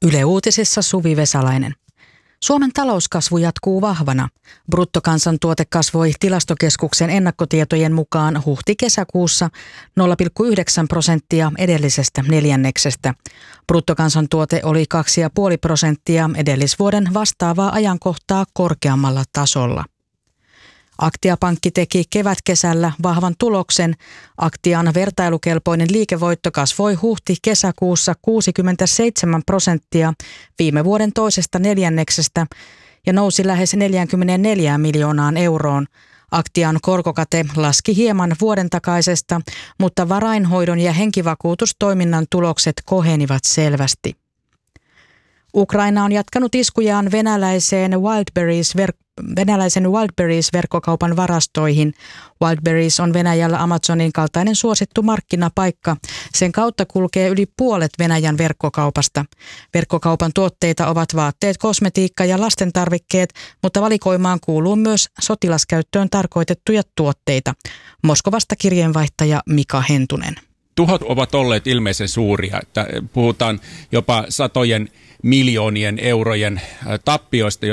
Yle Uutisissa Suvi Vesalainen. Suomen talouskasvu jatkuu vahvana. Bruttokansantuote kasvoi Tilastokeskuksen ennakkotietojen mukaan huhti-kesäkuussa 0,9% edellisestä neljänneksestä. Bruttokansantuote oli 2,5% edellisvuoden vastaavaa ajankohtaa korkeammalla tasolla. Aktia-pankki teki kevätkesällä vahvan tuloksen. Aktian vertailukelpoinen liikevoitto kasvoi huhti-kesäkuussa 67% viime vuoden toisesta neljänneksestä ja nousi lähes 44 miljoonaan euroon. Aktian korkokate laski hieman vuoden takaisesta, mutta varainhoidon ja henkivakuutustoiminnan tulokset kohenivat selvästi. Ukraina on jatkanut iskujaan venäläisen Wildberries-verkkokaupan varastoihin. Wildberries on Venäjällä Amazonin kaltainen suosittu markkinapaikka. Sen kautta kulkee yli puolet Venäjän verkkokaupasta. Verkkokaupan tuotteita ovat vaatteet, kosmetiikka ja lastentarvikkeet, mutta valikoimaan kuuluu myös sotilaskäyttöön tarkoitettuja tuotteita. Moskovasta kirjeenvaihtaja Mika Hentunen. Tuhot ovat olleet ilmeisen suuria, että puhutaan jopa satojen miljoonien eurojen tappioista,